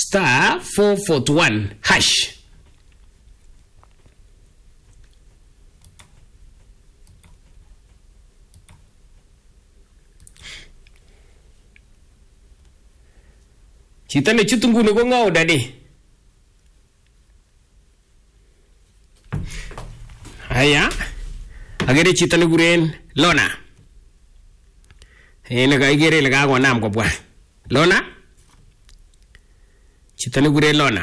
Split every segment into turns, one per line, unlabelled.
*441 hash. Chito ne chutu nguni ko ng'o dadi? Aya. Agere chito ne kuren Lona. Ne kaigere ile kakonam kobwa. Lona? Chito ne kuren Lona.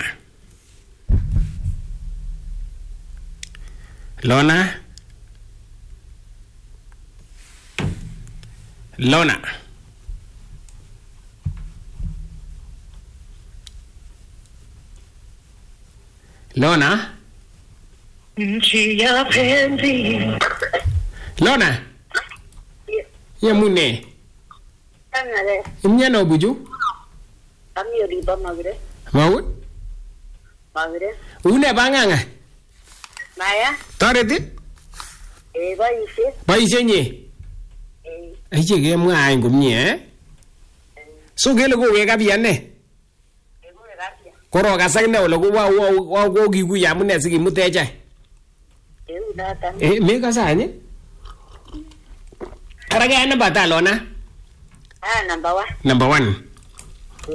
Lona? Lona? Lona?
Nchi ya penzi.
Lona? Ye mune?
Angale.
Imnyano buju?
Kami riba magre.
Mau?
Magre.
Une banganga?
Maya.
Toreti?
Baisi.
Baisi nye? Aiche ke mwae ngumye So kele ko weka biane? Koro kasak ne ole ko wa kikuya amune sikimutecha. Me kasanye? Arake number ta Lona?
Number 1.
Number 1.